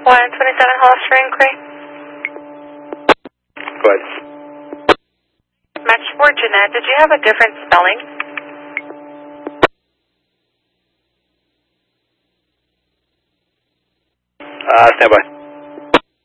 127 Hollister inquiry. Go ahead. Match for Jeanette. Did you have a different spelling? Stand by.